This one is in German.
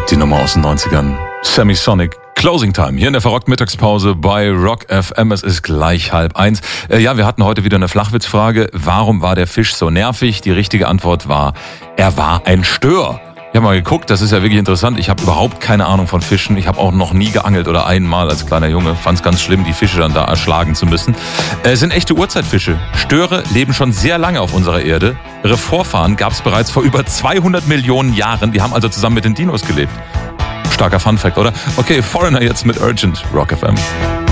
Die Nummer aus den 90ern. Semisonic. Closing Time. Hier in der verrockten Mittagspause bei Rock FM. Es ist gleich 12:30. Ja, wir hatten heute wieder eine Flachwitzfrage. Warum war der Fisch so nervig? Die richtige Antwort war, er war ein Stör. Ich habe mal geguckt, das ist ja wirklich interessant. Ich habe überhaupt keine Ahnung von Fischen. Ich habe auch noch nie geangelt oder einmal als kleiner Junge. Fand es ganz schlimm, die Fische dann da erschlagen zu müssen. Es sind echte Urzeitfische. Störe leben schon sehr lange auf unserer Erde. Ihre Vorfahren gab es bereits vor über 200 Millionen Jahren. Die haben also zusammen mit den Dinos gelebt. Starker Funfact, oder? Okay, Foreigner jetzt mit Urgent, Rock FM.